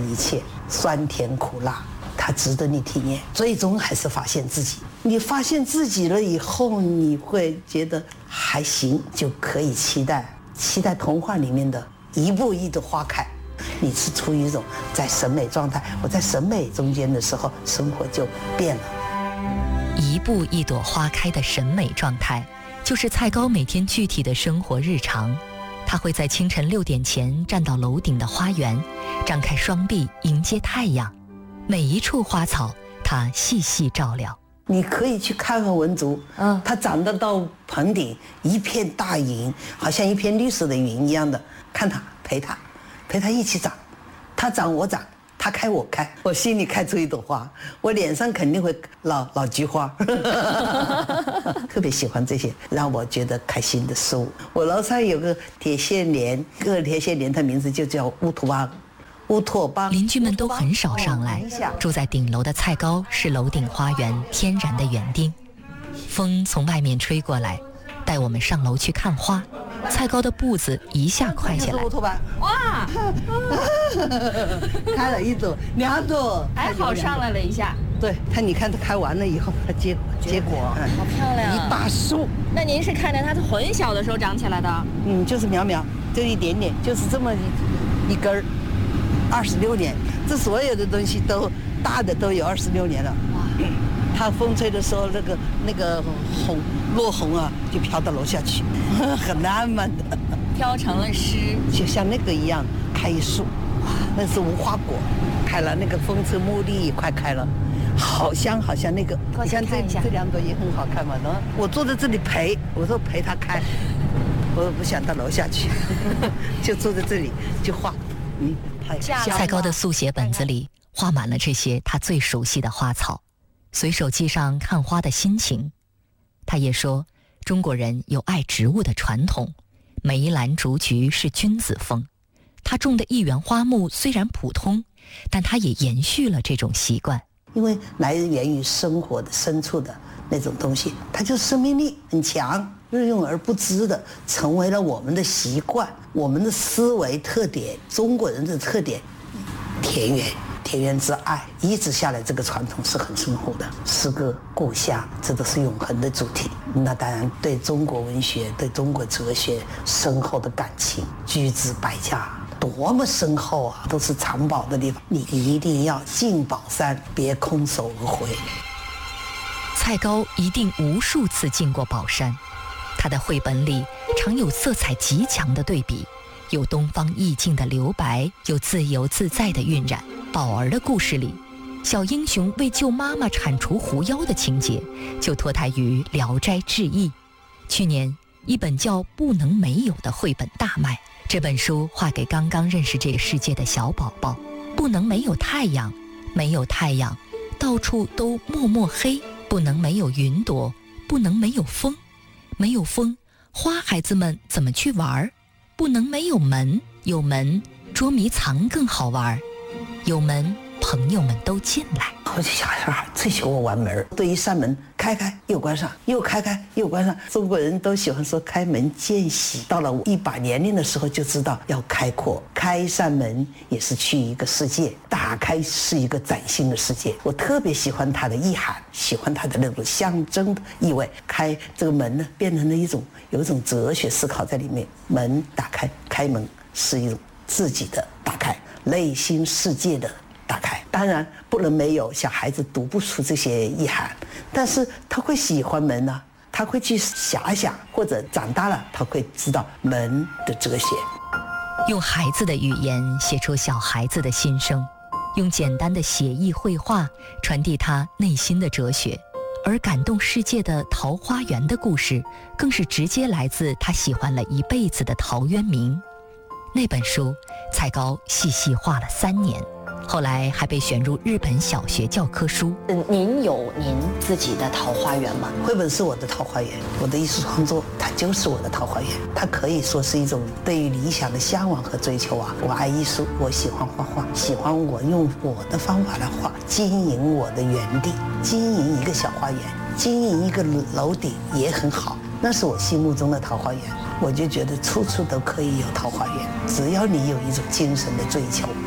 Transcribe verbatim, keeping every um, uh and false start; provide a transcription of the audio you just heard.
一切，酸甜苦辣，它值得你体验。最终还是发现自己。你发现自己了以后，你会觉得还行，就可以期待期待童话里面的一步一朵花开。你是处于一种在审美状态，我在审美中间的时候，生活就变了。 一步一朵花开的审美状态，就是蔡高每天具体的生活日常。他会在清晨六点前站到楼顶的花园，张开双臂迎接太阳，每一处花草他细细照料。 你可以去看看文竹，嗯，它长得到棚顶，一片大云，好像一片绿色的云一样的，看它，陪它，陪它一起长，它长我长，它开我开，我心里开出一朵花，我脸上肯定会老老菊花，特别喜欢这些让我觉得开心的事物。我楼上有个铁线莲，这个铁线莲它名字就叫乌托邦。乌托邦邻居们都很少上来，住在顶楼的蔡高是楼顶花园天然的园丁。风从外面吹过来，带我们上楼去看花。蔡高的步子一下快起来。 乌托邦，哇，开了一朵两朵， 还好上来了一下。 对，它你看它开完了以后，它结结果， 好漂亮， 一大树。 那您是看着它很小的时候长起来的？ 嗯，就是苗苗，就一点点，就是这么一一根儿。二十六年，这所有的东西都大的都有二十六年了。哇！它风吹的时候，那个那个红落红啊，就飘到楼下去，很浪漫的。 飘成了诗， 就像那个一样，开一树，那是无花果，开了那个风车茉莉也快开了，好香好香。那个， 你看这这两朵也很好看嘛。然后我坐在这里陪，我说陪它开，我不想到楼下去，就坐在这里就画，嗯。 蔡高的速写本子里画满了这些他最熟悉的花草，随手记上看花的心情。他也说，中国人有爱植物的传统，梅兰竹菊是君子风。他种的一园花木虽然普通，但他也延续了这种习惯。 因为来源于生活的深处的那种东西，它就生命力很强，日用而不知的成为了我们的习惯，我们的思维特点，中国人的特点。田园，田园之爱一直下来，这个传统是很深厚的。诗歌、故乡，这都是永恒的主题。那当然，对中国文学、对中国哲学深厚的感情，居之百家。多么深厚啊，都是藏宝的地方，你一定要进宝山，别空手而回。 蔡高一定无数次进过宝山，他的绘本里常有色彩极强的对比，有东方意境的留白，有自由自在的晕染。宝儿的故事里，小英雄为救妈妈铲除狐妖的情节，就脱胎于《聊斋志异》。去年，一本叫《不能没有》的绘本大卖。这本书画给刚刚认识这个世界的小宝宝，不能没有太阳，没有太阳，到处都默默黑；不能没有云朵，不能没有风，没有风，花孩子们怎么去玩？不能没有门，有门，捉迷藏更好玩；有门，朋友们都进来。 我这小孩最喜欢玩门，对一扇门开开又关上，又开开又关上。中国人都喜欢说开门见喜，到了一把年龄的时候就知道要开阔，开一扇门也是去一个世界，打开是一个崭新的世界。我特别喜欢它的意涵，喜欢它的那种象征的意味。开这个门呢，变成了一种有一种哲学思考在里面。门打开，开门是一种自己的打开，内心世界的打开。当然不能没有，小孩子读不出这些意涵，但是他会喜欢门啊，他会去遐想，或者长大了他会知道门的哲学。 用孩子的语言写出小孩子的心声，用简单的写意绘画传递他内心的哲学。而感动世界的桃花源的故事，更是直接来自他喜欢了一辈子的陶渊明。那本书蔡高细细画了三年，后来还被选入日本小学教科书。 您有您自己的桃花源吗？ 绘本是我的桃花源，我的艺术创作它就是我的桃花源，它可以说是一种对于理想的向往和追求啊。我爱艺术，我喜欢画画，喜欢我用我的方法来画，经营我的园地，经营一个小花园，经营一个楼顶也很好，那是我心目中的桃花源。我就觉得处处都可以有桃花源，只要你有一种精神的追求。